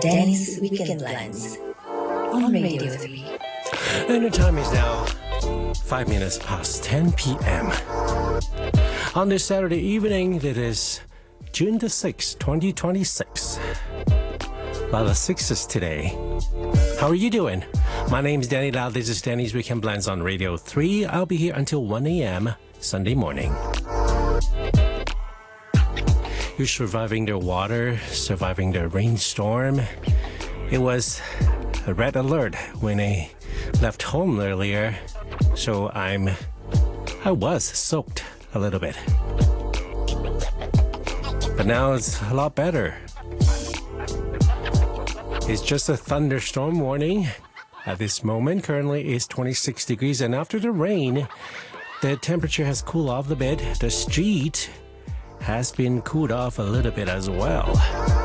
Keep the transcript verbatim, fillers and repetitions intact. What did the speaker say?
Danny's Weekend Plans on Radio three. And the time is now five minutes past ten p.m. On this Saturday evening, that is June the sixth, twenty twenty-six. A lot of sixes today. How are you doing? My name's Danny Lau. This is Danny's Weekend Plans on Radio three. I'll be here until one a.m. Sunday morning. You're surviving the water, surviving the rainstorm. It was a red alert when I left home earlier, so I'm I was soaked a little bit. But now it's a lot better. It's just a thunderstorm warning. At this moment, currently it's twenty-six degrees, and after the rain, the temperature has cooled off a bit. The street has been cooled off a little bit as well.